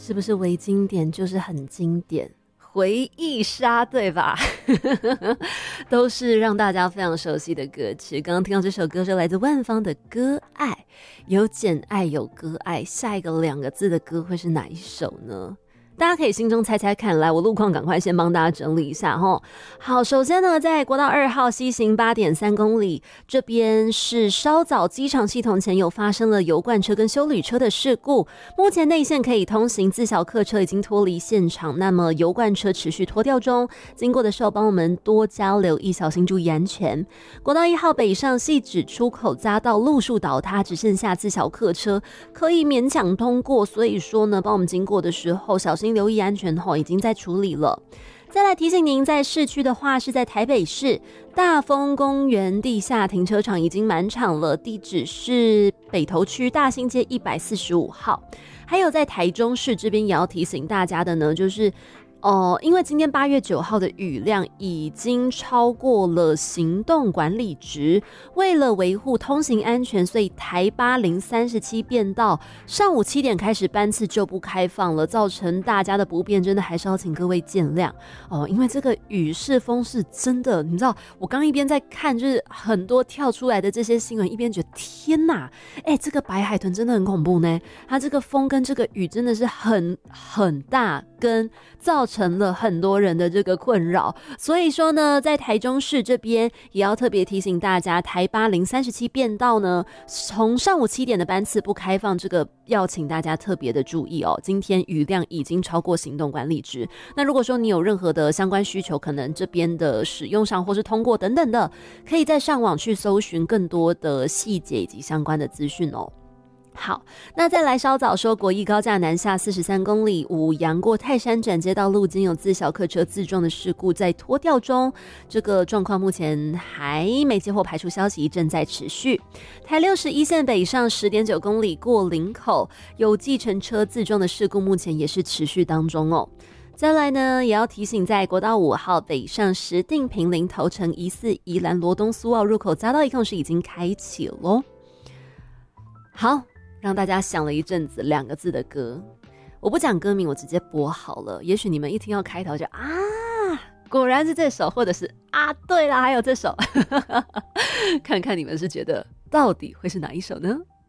是不是微经典就是很经典？回忆杀对吧？都是让大家非常熟悉的歌曲。刚刚听到这首歌是来自万芳的《歌爱》，有简爱有歌爱，下一个2个字的歌会是哪一首呢？大家可以心中猜猜看，来，我路况赶快先帮大家整理一下齁。好，首先呢，在国道2号西行 8.3 公里这边是稍早机场系统前有发生了油罐车跟休旅车的事故，目前内线可以通行，自小客车已经脱离现场，那么油罐车持续拖吊中，经过的时候帮我们多加留意，小心注意安全。国道1号北上汐止出口匝道路树倒塌，只剩下自小客车可以勉强通过，所以说呢，帮我们经过的时候小心留意安全已经在处理了。再来提醒您，在市区的话是在台北市大丰公园地下停车场已经满场了，地址是北投区大兴街145号。还有在台中市这边也要提醒大家的呢，就是因为今天8月9号的雨量已经超过了行动管理值，为了维护通行安全，所以台8037变道上午7点开始班次就不开放了，造成大家的不便，真的还是要请各位见谅因为这个雨势风势真的，你知道我刚一边在看就是很多跳出来的这些新闻，一边觉得天哪，这个白海豚真的很恐怖呢，它这个风跟这个雨真的是很大，跟造成了很多人的这个困扰，所以说呢，在台中市这边也要特别提醒大家，台8 037变道呢，从上午7点的班次不开放，这个要请大家特别的注意今天雨量已经超过行动管理值，那如果说你有任何的相关需求，可能这边的使用上或是通过等等的，可以再上网去搜寻更多的细节以及相关的资讯好，那再来稍早说，国一高架南下43公里五杨过泰山转接道路经有自小客车自撞的事故在拖吊中，这个状况目前还没接获排除消息，正在持续。台61线北上 10.9 公里过林口有计程车自撞的事故，目前也是持续当中再来呢，也要提醒，在国道5号北上石碇坪林头城疑似宜兰罗东苏澳入口匝道一控是已经开启了好，让大家想了一阵子2个字的歌，我不讲歌名，我直接播好了。也许你们一听到开头就果然是这首，或者是对啦，还有这首看看你们是觉得到底会是哪一首呢？